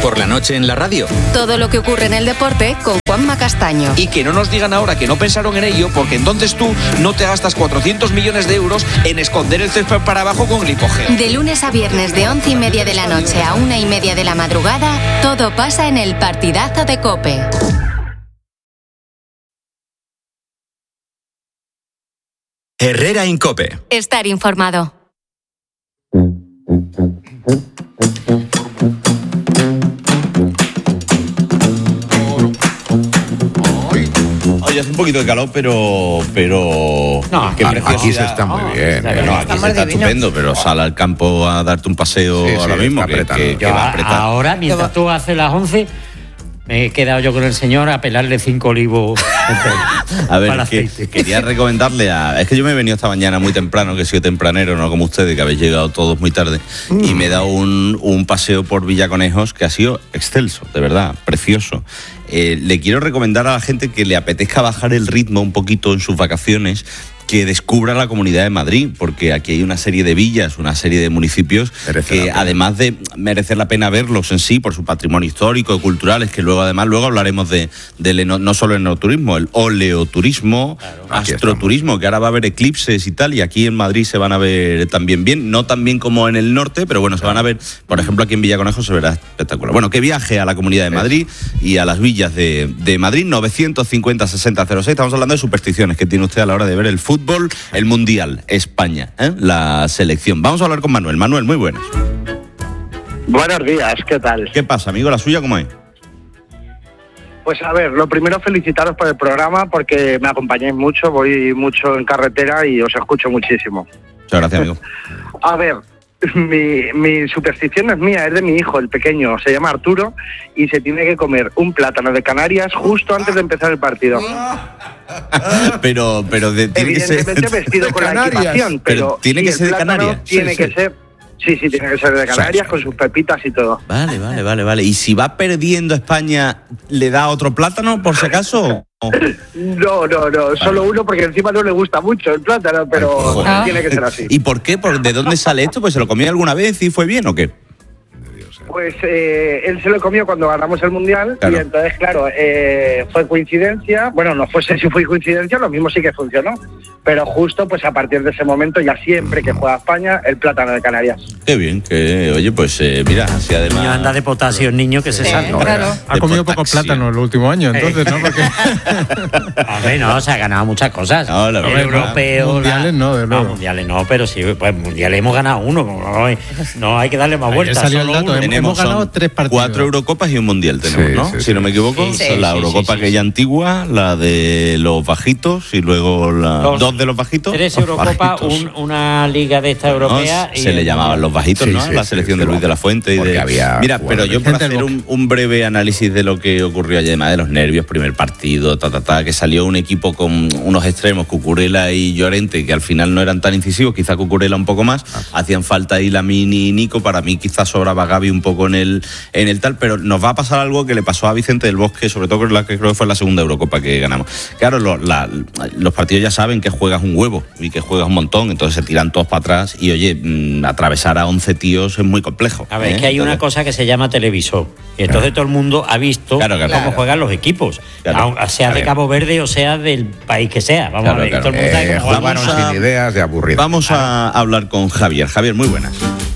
por la noche en la radio. Todo lo que ocurre en el deporte con Juanma Castaño. Y que no nos digan ahora que no pensaron en ello, porque entonces tú no te gastas 400 millones de euros en esconder el césped para abajo con glipogeo. De lunes a viernes de 11:30 de la noche a 1:30 de la madrugada, todo pasa en el partidazo de COPE. Herrera en COPE. Estar informado. Hoy hace un poquito de calor, pero no, qué preciosidad. aquí se está muy bien. No, aquí se está estupendo, pero sal al campo a darte un paseo ahora mismo, que va a apretar. Ahora, mientras tú haces las 11, me he quedado yo con el señor a pelarle 5 olivos. A ver, quería recomendarle es que yo me he venido esta mañana muy temprano, que he sido tempranero, no como ustedes, que habéis llegado todos muy tarde, y me he dado un paseo por Villaconejos que ha sido excelso, de verdad, precioso. Le quiero recomendar a la gente que le apetezca bajar el ritmo un poquito en sus vacaciones, que descubra la Comunidad de Madrid, porque aquí hay una serie de villas, una serie de municipios que, además de merecer la pena verlos en sí por su patrimonio histórico y cultural, es que luego hablaremos de no solo el enoturismo, el oleoturismo, claro, astroturismo, que ahora va a haber eclipses y tal, y aquí en Madrid se van a ver también bien, no tan bien como en el norte, pero bueno, se van a ver, por ejemplo, aquí en Villaconejos se verá espectacular. Bueno, que viaje a la Comunidad de Madrid y a las villas de Madrid, 950-6006, estamos hablando de supersticiones que tiene usted a la hora de ver el fútbol, el Mundial, España, la selección. Vamos a hablar con Manuel. Manuel, muy buenas. Buenos días, ¿qué tal? ¿Qué pasa, amigo? ¿La suya cómo es? Pues a ver, lo primero felicitaros por el programa porque me acompañáis mucho, voy mucho en carretera y os escucho muchísimo. Muchas gracias, amigo. A ver, mi superstición no es mía, es de mi hijo, el pequeño, se llama Arturo y se tiene que comer un plátano de Canarias justo antes de empezar el partido. pero tiene que ser evidentemente vestido con la equipación, pero tiene que ser de Canarias. Tiene que ser. Sí, tiene que ser de Canarias, con sus pepitas y todo. Vale. ¿Y si va perdiendo España, le da otro plátano, por si acaso? No, solo uno, porque encima no le gusta mucho el plátano, pero tiene que ser así. ¿Y por qué? ¿De dónde sale esto? ¿Pues se lo comió alguna vez y fue bien o qué? Pues él se lo comió cuando ganamos el Mundial, claro. Y entonces, claro, fue coincidencia. Bueno, no sé si fue coincidencia, lo mismo sí que funcionó. Pero justo, pues a partir de ese momento, ya siempre que juega España, el plátano de Canarias. Qué bien, oye, pues mira, así además... Niño anda de potasio, el niño que se sabe. Claro. Ha comido pocos plátanos el último año, entonces, ¿no? Porque... Hombre, no, se ha ganado muchas cosas. No, la verdad, europeo... Mundiales no, de luego. No, mundiales no, pero sí, pues mundiales hemos ganado uno. No hay que darle más vueltas. Salió el dato, hemos ganado 3 partidos. 4 Eurocopas y un Mundial tenemos, ¿no? Sí, si no me equivoco, la Eurocopa aquella antigua, la de los bajitos y luego dos de los bajitos. 3 Eurocopas, una liga de esta europea. Se le llamaban los bajitos, ¿no? La selección de Luis de la Fuente. Y mira, pero yo por hacer un breve análisis de lo que ocurrió ayer, además de los nervios, primer partido, que salió un equipo con unos extremos, Cucurella y Llorente, que al final no eran tan incisivos, quizá Cucurella un poco más, hacían falta ahí Lamine y Nico, para mí quizás sobraba Gavi un poco en el tal, pero nos va a pasar algo que le pasó a Vicente del Bosque, sobre todo que creo que fue la segunda Eurocopa que ganamos. Claro, los partidos ya saben que juegas un huevo y que juegas un montón, entonces se tiran todos para atrás y oye, atravesar a 11 tíos es muy complejo. A ver, es que hay una cosa que se llama televisor, y entonces todo el mundo ha visto cómo juegan los equipos, sea de Cabo Verde o sea del país que sea. Vamos a ver, todo el mundo sabe cómo jugaron sin ideas de aburrido. Vamos a hablar con Javier. Javier, muy buenas.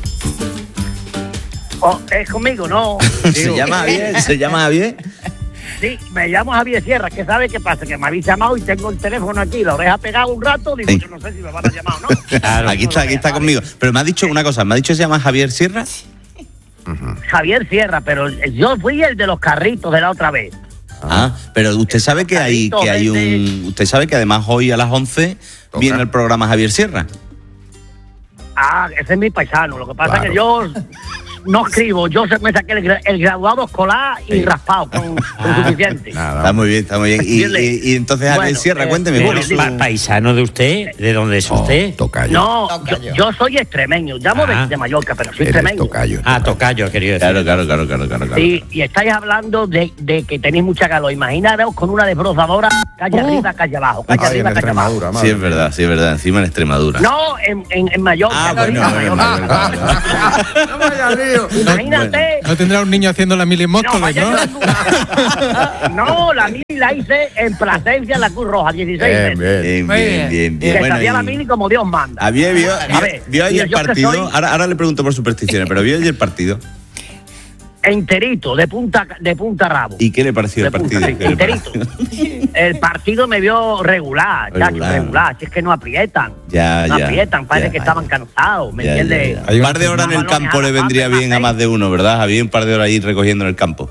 Es conmigo, ¿no? ¿Se llama Javier? Sí, me llamo Javier Sierra, que sabe qué pasa, que me habéis llamado y tengo el teléfono aquí, la oreja pegada un rato, digo, yo no sé si me van a llamar o no. Claro, aquí está conmigo. Pero me ha dicho una cosa, ¿me ha dicho que se llama Javier Sierra? Javier Sierra, pero yo fui el de los carritos de la otra vez. Pero usted sabe usted sabe que además hoy a las 11 viene el programa Javier Sierra. Ese es mi paisano, lo que pasa es que yo no escribo, yo me saqué el graduado escolar y raspado con suficiente. Está muy bien. Y entonces, Javier Sierra, cuénteme. ¿Paisano de usted? ¿De dónde es usted? Tocayo. No, yo soy extremeño, llamo de Mallorca, pero soy extremeño. Tocayo, querido decir. Claro. Sí, y estáis hablando de que tenéis mucha calor. Imaginaros con una desbrozadora, calle arriba, calle abajo, calle arriba, calle abajo. Sí, es verdad, encima en Extremadura. No, en Mallorca. Bueno. Imagínate. No tendrá un niño haciendo la mili en Móstoles, ¿no? No, la mili la hice en Plasencia, en la Cruz Roja, 16 veces. Bien. Que sabía la mili como Dios manda. ¿Vio ayer el partido? Ahora le pregunto por supersticiones, pero ¿vio ayer el partido? Enterito, de punta a rabo. ¿Y qué le pareció el partido? Enterito. El partido me vio regular. Si es que no aprietan. Parece que estaban cansados, ¿me entiendes? Un par de horas en el campo le vendría bien a más de uno, ¿verdad? Había un par de horas ahí recogiendo en el campo.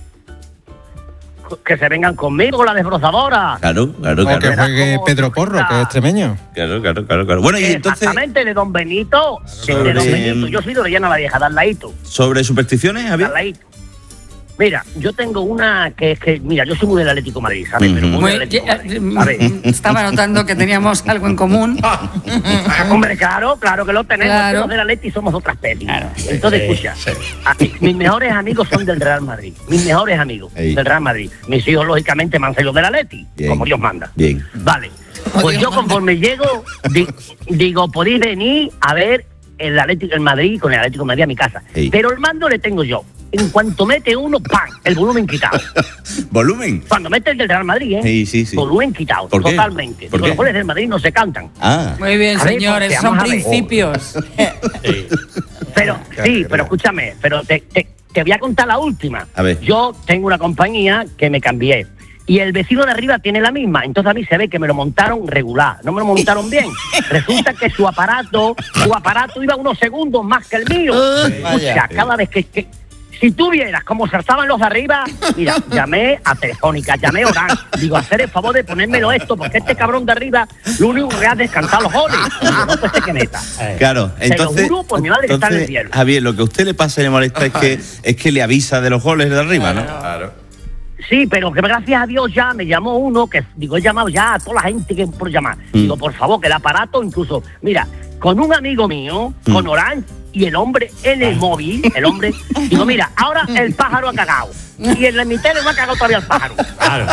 Que se vengan conmigo, la desbrozadora. Claro. O que juegue Pedro Porro, que es extremeño. Claro. Bueno, y entonces... Exactamente, de Don Benito. De Don Benito. Yo soy de Orellana la Vieja, de al ladito. ¿Sobre supersticiones, Javier? Al ladito. Mira, yo tengo una que es que... Mira, yo soy muy del Atlético de Madrid, ¿sabes? Pero muy del Atlético de Madrid. Estaba notando que teníamos algo en común. Hombre, claro que lo tenemos. Claro. Somos del Atlético y somos otra especie. Claro. Entonces, escucha, mis mejores amigos son del Real Madrid. Mis mejores amigos del Real Madrid. Mis hijos, lógicamente, me han salido del Atlético, como Dios manda. Bien. Vale. Pues yo conforme llego, digo, podéis venir a ver el Atlético, el Madrid, con el Atlético de Madrid a mi casa. Pero el mando le tengo yo. En cuanto mete uno, ¡pam! El volumen quitado. ¿Volumen? Cuando mete el del Real Madrid, ¿eh? Sí. Volumen quitado, ¿Por qué? totalmente. ¿Por qué? Los goles del Madrid no se cantan. Muy bien, señores, son principios. Pero escúchame, te voy a contar la última. A ver. Yo tengo una compañía que me cambié. Y el vecino de arriba tiene la misma. Entonces a mí se ve que me lo montaron regular. No me lo montaron bien. Resulta que su aparato iba unos segundos más que el mío. O sea, cada vez que si tú vieras cómo saltaban los de arriba, mira, llamé a Telefónica, llamé a Orange. Digo, hacer el favor de ponérmelo esto, porque este cabrón de arriba lo único que hace es cantar los goles. No puede ser que meta. Claro, entonces... Se lo juro por mi madre que está en el cielo. Javier, lo que a usted le pasa y le molesta es que le avisa de los goles de arriba, ¿no? Claro. Sí, pero que gracias a Dios ya me llamó uno que, digo, he llamado ya a toda la gente que por llamar. Digo, por favor, que el aparato incluso, mira, con un amigo mío, con Orange, y el hombre en el móvil, digo, mira, ahora el pájaro ha cagado. Y en mi tele no ha cagado todavía el pájaro. Claro.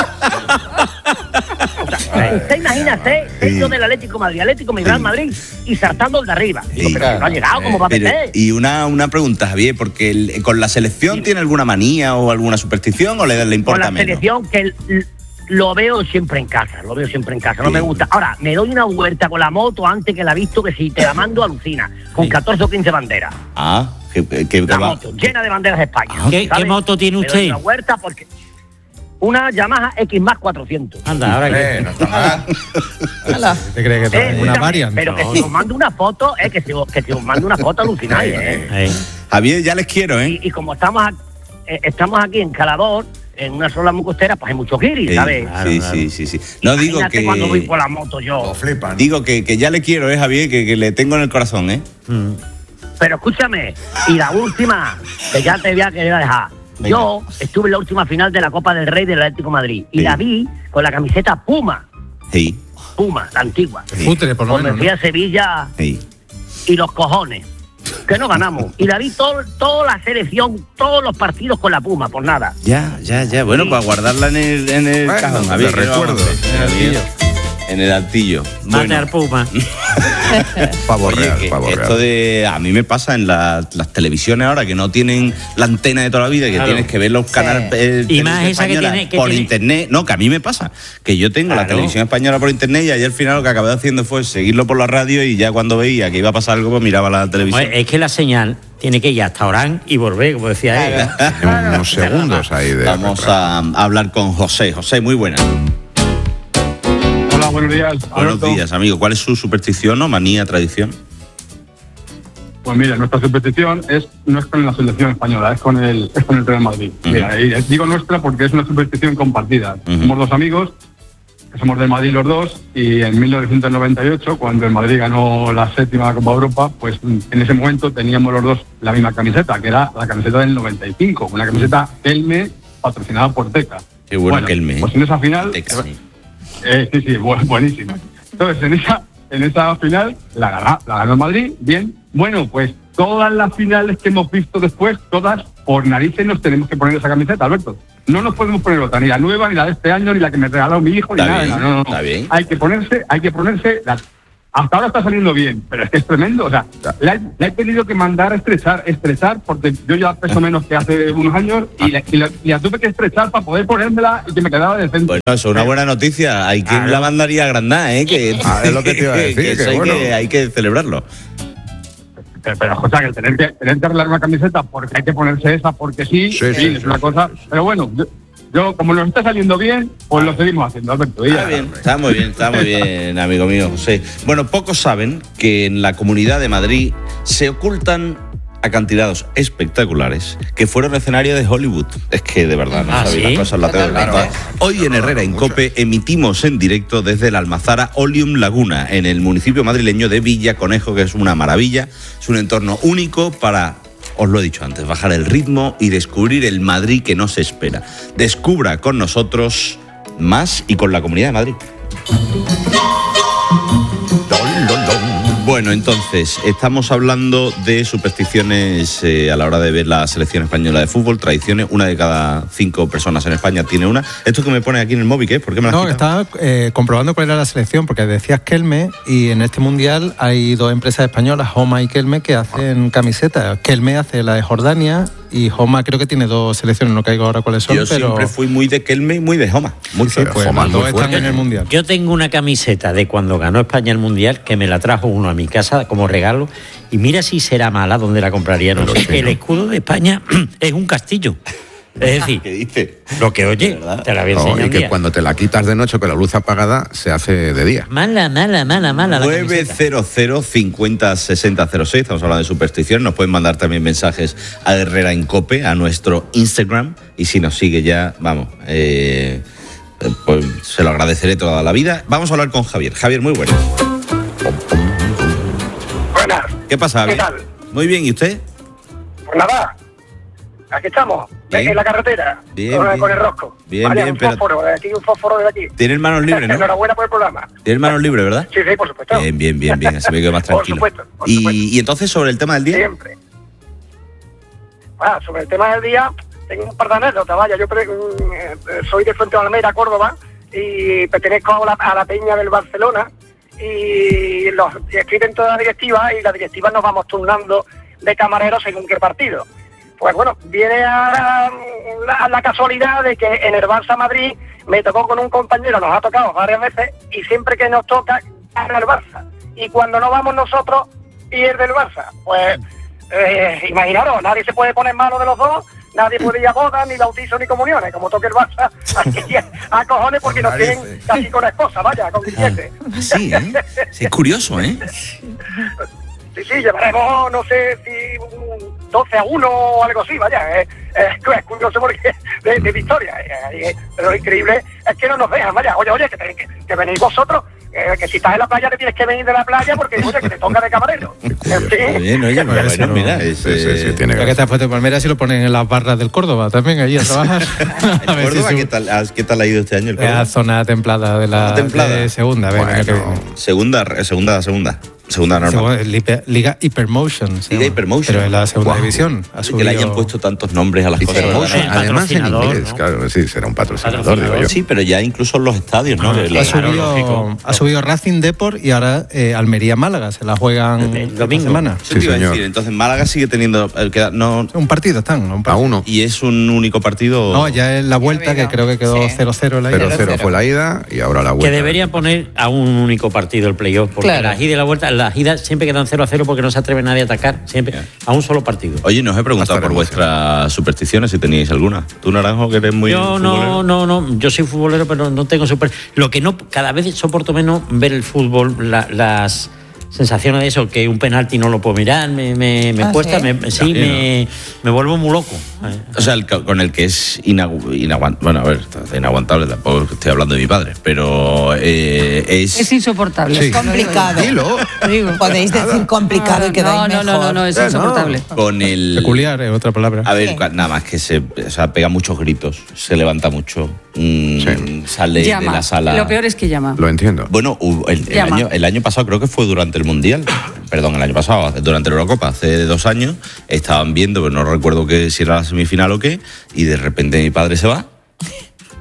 O sea, usted imagínate, yo del Atlético de Madrid, Real Madrid, y saltando el de arriba. Digo, pero si no ha llegado, ¿cómo va a meter? Y una pregunta, Javier, porque con la selección tiene alguna manía o alguna superstición o le importa menos. Con la selección que lo veo siempre en casa, no me gusta. Ahora, me doy una vuelta con la moto antes que la he visto, que si te la mando alucina, con 14 o 15 banderas. La moto, llena de banderas de España. ¿Qué moto tiene usted? Me doy una vuelta porque... Una Yamaha X más 400. Anda, ahora que... No está mal. ¿Te crees que es una variante? Pero que si os mando una foto, que si os mando una foto alucináis, Javier, ya les quiero, ¿eh? Y como estamos aquí en Calador, en una sola muy costera, pues hay muchos giris, ¿sabes? Sí. No digo que... cuando voy por la moto yo. Lo flipan. Digo que ya le quiero, Javier, que le tengo en el corazón, ¿eh? Pero escúchame, y la última, que ya te voy a querer dejar. Venga. Yo estuve en la última final de la Copa del Rey del Atlético de Madrid y la vi con la camiseta Puma. Sí. Puma, la antigua. Futre, por lo menos. Me fui a Sevilla y los cojones. Que no ganamos. Y la vi toda la selección, todos los partidos con la Puma, por nada. Ya. Bueno, para guardarla en el cajón. Te recuerdo. En el altillo. Matar Puma. Pavo real. Esto de... A mí me pasa en las televisiones ahora que no tienen la antena de toda la vida, que tienes que ver los canales y más esa que tiene por internet. No, que a mí me pasa. Que yo tengo la televisión española por internet y ayer al final lo que acabé haciendo fue seguirlo por la radio y ya cuando veía que iba a pasar algo, pues miraba la televisión. Es que la señal tiene que ir hasta Orán y volver, como decía él. Unos segundos ahí de... Vamos a hablar con José. José, muy buena. Hola, buenos días. Buenos días, amigo. ¿Cuál es su superstición o manía, tradición? Pues mira, nuestra superstición no es con la selección española, es con el Real Madrid. Mira, y digo nuestra porque es una superstición compartida. Somos dos amigos, que somos del Madrid los dos, y en 1998, cuando el Madrid ganó la 7ª Copa de Europa, pues en ese momento teníamos los dos la misma camiseta, que era la camiseta del 95, una camiseta Kelme patrocinada por Teca. Qué bueno Kelme. Pues en esa final... Teca, sí, buenísima. Entonces, en esa final la ganó el Madrid, bien. Bueno, pues todas las finales que hemos visto después, todas por narices nos tenemos que poner esa camiseta, Alberto. No nos podemos poner otra, ni la nueva, ni la de este año, ni la que me regaló mi hijo, ni nada. No. Está bien. Hay que ponerse hasta ahora está saliendo bien, pero es que es tremendo. O sea, la he tenido que mandar a estrechar, porque yo ya peso menos que hace unos años y la tuve que estrechar para poder ponérmela y que me quedaba decente. Bueno, eso es una buena noticia. Hay quien la mandaría a agrandar, ¿eh? Que es lo que te iba a decir. que hay que celebrarlo. Pero José, que tener que arreglar una camiseta porque hay que ponerse esa porque sí, es una cosa. Pero bueno, yo como nos está saliendo bien, pues lo seguimos haciendo, Alberto. Está muy bien, amigo mío, José. Bueno, pocos saben que en la Comunidad de Madrid se ocultan acantilados espectaculares que fueron escenario de Hollywood. Es que de verdad no sabía las cosas, la tengo que contar. Hoy en Herrera Incope emitimos en directo desde la Almazara Oleum Laguna, en el municipio madrileño de Villaconejo, que es una maravilla, es un entorno único para, os lo he dicho antes, bajar el ritmo y descubrir el Madrid que no se espera. Descubra con nosotros más y con la Comunidad de Madrid. Bueno, entonces, estamos hablando de supersticiones a la hora de ver la selección española de fútbol, tradiciones. Una de cada 5 personas en España tiene una. Esto que me pone aquí en el móvil, ¿qué es? ¿Por qué me lo has quitado? Estaba comprobando cuál era la selección, porque decías Kelme, y en este mundial hay 2 empresas españolas, Homa y Kelme, que hacen camisetas. Kelme hace la de Jordania y Homa creo que tiene 2 selecciones, no caigo ahora cuáles son. Yo siempre fui muy de Kelme y muy de Homa. Muy sí, pues Homa, los 2 están en el mundial. Yo tengo una camiseta de cuando ganó España el mundial que me la trajo uno a mi casa como regalo, y mira si será mala donde la compraría, no sé. El escudo de España es un castillo. Es decir, ¿qué dice? Lo que oye, te la voy a enseñar. Y que cuando te la quitas de noche con la luz apagada, se hace de día. Mala. 900 50 60 06. Estamos hablando de superstición. Nos pueden mandar también mensajes a Herrera Incope, a nuestro Instagram. Y si nos sigue ya, vamos, pues se lo agradeceré toda la vida. Vamos a hablar con Javier. Javier, muy bueno. Buenas. ¿Qué pasa, Javier? ¿Qué tal? Muy bien, ¿y usted? Pues nada, aquí estamos, en la carretera, con el rosco. Bien, vale, bien, un fósforo de aquí. Tienen manos libres, ¿no? Enhorabuena por el programa. Tienen manos libres, ¿verdad? Sí, por supuesto. Bien, así me quedo más tranquilo. Por supuesto. Y entonces, sobre el tema del día. Siempre. Sobre el tema del día, tengo un par de anécdotas, vaya. Yo soy de Fuente Almeida, Córdoba, y pertenezco a la peña del Barcelona, y escriben toda la directiva, y la directiva nos vamos turnando de camareros según qué partido. Pues bueno, viene a la casualidad de que en el Barça Madrid me tocó con un compañero, nos ha tocado varias veces, y siempre que nos toca, gana el Barça. Y cuando no vamos nosotros, pierde el Barça. Pues imaginaros, nadie se puede poner malo de los dos, nadie puede ir a bodas, ni bautizo, ni comuniones. Como toque el Barça, aquí a cojones, porque nos tienen casi con la esposa, vaya, con 17. Sí, sí, es curioso, ¿eh? Sí, llevaremos, no sé si 12-1 o algo así, vaya. Es curioso porque de victoria. Pero lo increíble es que no nos dejan, vaya. Oye, que venís vosotros. Que si estás en la playa te tienes que venir de la playa porque oye, que te toca de camarero. Bien, oye, bueno, mira, tiene que está Fuente Palmera si lo ponen en las barras del Córdoba también allí a trabajar. Córdoba, ¿qué tal ha ido este año el Córdoba? La zona templada de la de segunda, Segunda normal. Liga Hypermotion. Liga Hypermotion. Pero en la segunda división. Que le hayan puesto tantos nombres a las cosas. Además en inglés, ¿no? Claro, sí, será un patrocinador, digo yo. Sí, pero ya incluso en los estadios, ¿no? Ha subido Racing Deport y ahora Almería Málaga, se la juegan el domingo. Semana. Sí, señor. Entonces Málaga sigue teniendo un partido están, a uno. Y es un único partido. No, ya es la vuelta que creo que quedó 0-0 la ida. 0-0 fue la ida y ahora la vuelta. Que deberían poner a un único partido el playoff, porque la ida y la vuelta, las idas siempre quedan 0-0 porque no se atreve nadie a atacar, siempre a un solo partido. Oye, nos he preguntado por vuestras supersticiones, si teníais alguna. ¿Tú, Naranjo, que eres muy futbolero? No, yo soy futbolero, pero no tengo lo que no, cada vez soporto menos ver el fútbol, las sensaciones de eso, que un penalti no lo puedo mirar, me cuesta, me vuelvo muy loco. O sea, con el que es inaguantable, bueno, a ver, inaguantable, tampoco estoy hablando de mi padre, pero es insoportable. Sí. Es complicado. Dilo. Podéis decir complicado y quedáis mejor. No, es insoportable. Con el... Peculiar, es otra palabra. A ver, nada más que pega muchos gritos, se levanta mucho, sale de la sala. Lo peor es que llama. Lo entiendo. Bueno, el año pasado creo que fue durante el Mundial, perdón, el año pasado, durante la Eurocopa, hace 2 años, estaban viendo, pero no recuerdo si era la semifinal o qué, y de repente mi padre se va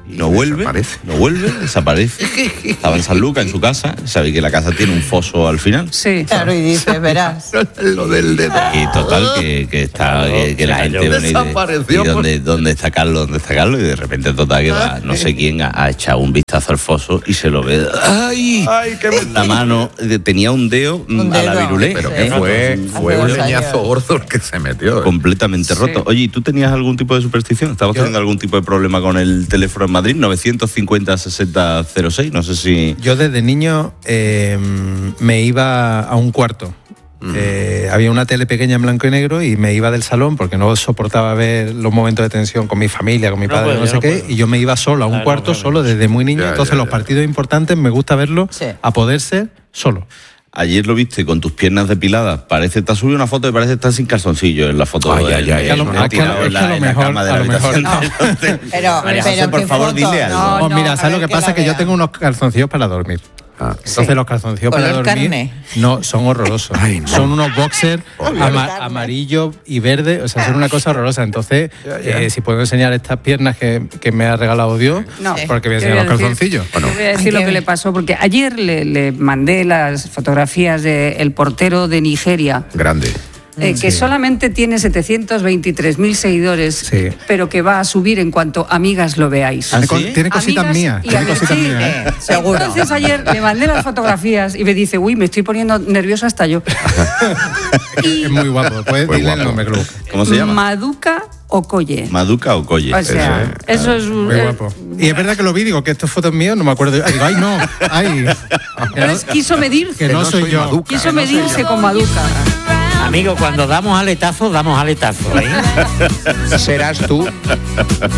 No vuelve, desaparece. Estaba en San Lucas, en su casa. Sabéis que la casa tiene un foso al final. Sí. Claro, y dices, verás. Lo del dedo. Y total, que la gente viene y ¿dónde está Carlos? ¿Dónde está Carlos? Y de repente, total, que va, no sé quién ha echado un vistazo al foso y se lo ve. ¡Ay! La mano tenía un dedo a la virulé. Pero que fue un leñazo gordo el que se metió. Completamente roto. Oye, ¿y tú tenías algún tipo de superstición? ¿Estabas teniendo algún tipo de problema con el teléfono en Madrid? 950-6006, no sé si... Yo desde niño me iba a un cuarto. Había una tele pequeña en blanco y negro y me iba del salón porque no soportaba ver los momentos de tensión con mi familia, con mi padre, no sé qué, y yo me iba solo a un cuarto, solo desde muy niño. Entonces los partidos importantes me gusta verlos a poder ser solo. Ayer lo viste con tus piernas depiladas. Parece, te has subido una foto y parece que estás sin calzoncillo en la foto. A lo mejor. Pero por favor, dile algo. Mira, ¿sabes lo que pasa? Que yo tengo unos calzoncillos para dormir. Entonces los calzoncillos para dormir no son horrorosos. Ay, no. Son unos boxers amarillo y verde, o sea, son una cosa horrorosa. Entonces, si puedo enseñar estas piernas que me ha regalado Dios, porque voy a enseñar los calzoncillos. Te voy a decir lo que le pasó, porque ayer le mandé las fotografías del portero de Nigeria. Grande. Que solamente tiene 723.000 seguidores, pero que va a subir en cuanto amigas lo veáis. Tiene cositas mías. Seguro. Entonces ayer le mandé las fotografías y me dice, uy, me estoy poniendo nerviosa hasta yo. Es muy guapo. Puedes decirle el nombre, Club. ¿Cómo se llama? Maduka Okoye. Maduka Okoye. O sea, eso es muy guapo. Y es verdad que lo vi, digo que estas fotos mías no me acuerdo. Digo, ay, no. Ay. Quiso medirse. Que no soy yo. Maduka, quiso medirse con Maduka. Amigo, cuando damos aletazos, ¿eh? Serás tú.